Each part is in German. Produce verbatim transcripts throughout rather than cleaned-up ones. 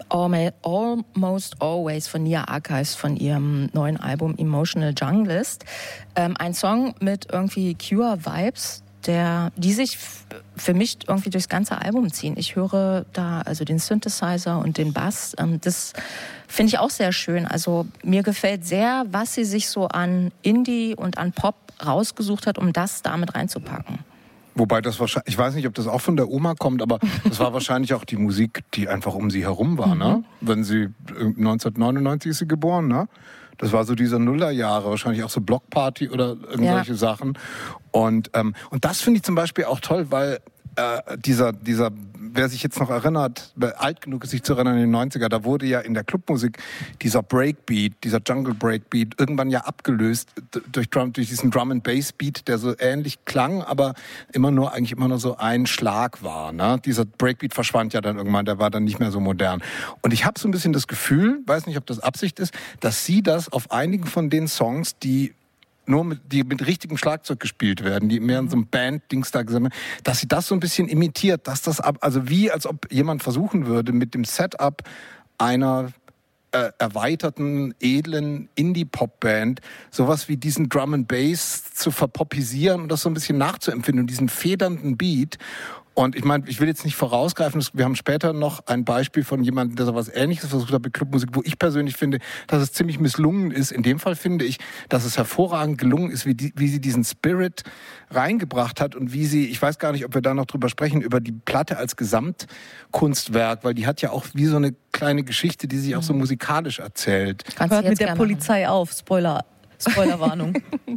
Almost Always von Nia Archives von ihrem neuen Album Emotional Junglist. Ähm, ein Song mit irgendwie Cure-Vibes, der, die sich f- für mich irgendwie durchs ganze Album ziehen. Ich höre da also den Synthesizer und den Bass. Ähm, das finde ich auch sehr schön. Also mir gefällt sehr, was sie sich so an Indie und an Pop rausgesucht hat, um das damit reinzupacken. Wobei das wahrscheinlich, ich weiß nicht, ob das auch von der Oma kommt, aber das war wahrscheinlich auch die Musik, die einfach um sie herum war, ne? Mhm. Wenn sie, neunzehnhundertneunundneunzig ist sie geboren, ne? Das war so diese Nullerjahre, wahrscheinlich auch so Blockparty oder irgendwelche Ja. Sachen. Und, ähm, und das finde ich zum Beispiel auch toll, weil äh, dieser, dieser, wer sich jetzt noch erinnert, wer alt genug ist, sich zu erinnern, in den neunziger, da wurde ja in der Clubmusik dieser Breakbeat, dieser Jungle Breakbeat irgendwann ja abgelöst durch, Drum, durch diesen Drum and Bass Beat, der so ähnlich klang, aber immer nur, eigentlich immer nur so ein Schlag war, ne? Dieser Breakbeat verschwand ja dann irgendwann, der war dann nicht mehr so modern. Und ich habe so ein bisschen das Gefühl, weiß nicht, ob das Absicht ist, dass sie das auf einigen von den Songs, die nur mit, die mit richtigem Schlagzeug gespielt werden, die mehr in so einem Band-Dings da gesammelt, dass sie das so ein bisschen imitiert, dass das ab, also wie als ob jemand versuchen würde, mit dem Setup einer äh, erweiterten, edlen Indie-Pop-Band sowas wie diesen Drum and Bass zu verpoppisieren und das so ein bisschen nachzuempfinden und diesen federnden Beat. Und ich meine, ich will jetzt nicht vorausgreifen, wir haben später noch ein Beispiel von jemandem, der so was Ähnliches versucht hat mit Clubmusik, wo ich persönlich finde, dass es ziemlich misslungen ist. In dem Fall finde ich, dass es hervorragend gelungen ist, wie, die, wie sie diesen Spirit reingebracht hat und wie sie, ich weiß gar nicht, ob wir da noch drüber sprechen, über die Platte als Gesamtkunstwerk, weil die hat ja auch wie so eine kleine Geschichte, die sich auch so musikalisch erzählt. Kannst Hört mit der Polizei machen. Auf, Spoiler, Spoilerwarnung.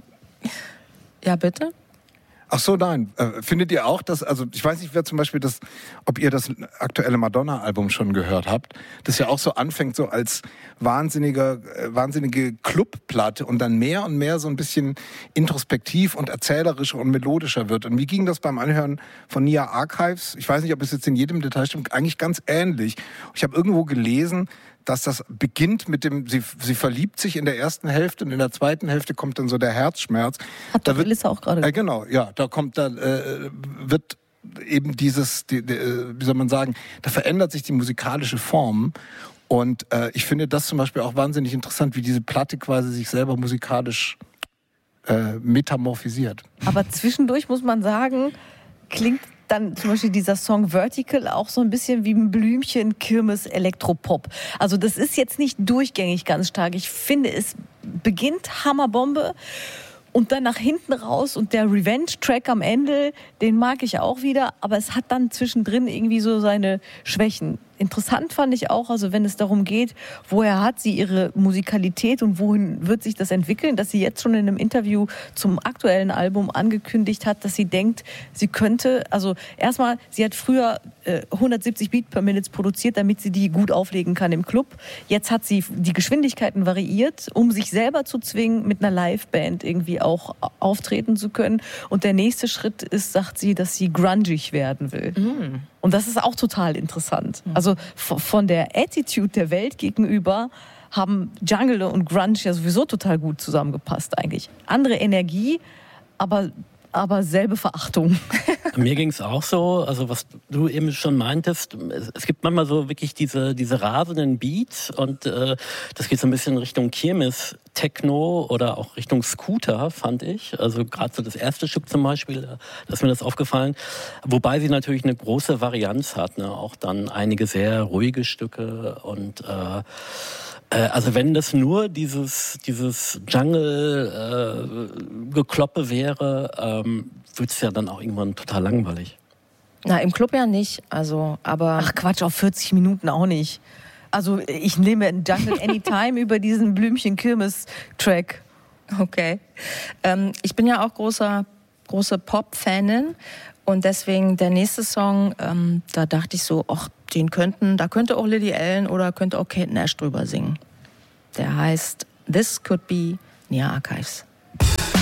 Ja, bitte? Ach so, nein. Äh, findet ihr auch, dass, also ich weiß nicht, wer zum Beispiel das, ob ihr das aktuelle Madonna-Album schon gehört habt, das ja auch so anfängt so als wahnsinniger, äh, wahnsinnige Clubplatte und dann mehr und mehr so ein bisschen introspektiv und erzählerischer und melodischer wird. Und wie ging das beim Anhören von Nia Archives? Ich weiß nicht, ob es jetzt in jedem Detail stimmt, eigentlich ganz ähnlich. Ich habe irgendwo gelesen, dass das beginnt mit dem, sie, sie verliebt sich in der ersten Hälfte und in der zweiten Hälfte kommt dann so der Herzschmerz. Hat da wird, Melissa auch gerade. Äh, genau, ja, da kommt, da äh, wird eben dieses, die, die, wie soll man sagen, da verändert sich die musikalische Form. Und äh, ich finde das zum Beispiel auch wahnsinnig interessant, wie diese Platte quasi sich selber musikalisch äh, metamorphisiert. Aber zwischendurch muss man sagen, klingt dann zum Beispiel dieser Song Vertical auch so ein bisschen wie ein Blümchen, Kirmes, Elektropop. Also das ist jetzt nicht durchgängig ganz stark. Ich finde, es beginnt Hammerbombe und dann nach hinten raus und der Revenge-Track am Ende, den mag ich auch wieder, aber es hat dann zwischendrin irgendwie so seine Schwächen. Interessant fand ich auch, also wenn es darum geht, woher hat sie ihre Musikalität und wohin wird sich das entwickeln, dass sie jetzt schon in einem Interview zum aktuellen Album angekündigt hat, dass sie denkt, sie könnte, also erstmal, sie hat früher äh, hundertsiebzig Beat per Minute produziert, damit sie die gut auflegen kann im Club. Jetzt hat sie die Geschwindigkeiten variiert, um sich selber zu zwingen, mit einer Liveband irgendwie auch auftreten zu können. Und der nächste Schritt ist, sagt sie, dass sie grungig werden will. Mhm. Und das ist auch total interessant. Also von der Attitude der Welt gegenüber haben Jungle und Grunge ja sowieso total gut zusammengepasst eigentlich. Andere Energie, aber, aber selbe Verachtung. Mir ging es auch so, also was du eben schon meintest, es gibt manchmal so wirklich diese, diese rasenden Beats und äh, das geht so ein bisschen Richtung Kirmes, Techno oder auch Richtung Scooter, fand ich. Also gerade so das erste Stück zum Beispiel, da ist mir das aufgefallen. Wobei sie natürlich eine große Varianz hat, ne? Auch dann einige sehr ruhige Stücke und äh, also wenn das nur dieses, dieses Jungle-Gekloppe äh, wäre, ähm, wird es ja dann auch irgendwann total langweilig. Na, im Club ja nicht. Also, aber ach Quatsch, auf vierzig Minuten auch nicht. Also ich nehme Jungle Anytime über diesen Blümchen-Kirmes-Track. Okay. Ähm, ich bin ja auch großer, große Pop-Fanin. Und deswegen der nächste Song, ähm, da dachte ich so, ach, den könnten, da könnte auch Lily Allen oder könnte auch Kate Nash drüber singen. Der heißt This Could Be Nia Archives.